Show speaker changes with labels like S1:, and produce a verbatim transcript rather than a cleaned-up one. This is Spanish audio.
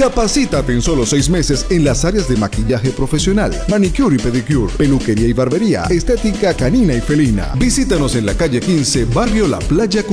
S1: Capacítate en solo seis meses en las áreas de maquillaje profesional, manicure y pedicure, peluquería y barbería, estética canina y felina. Visítanos en la calle quince, Barrio La Playa,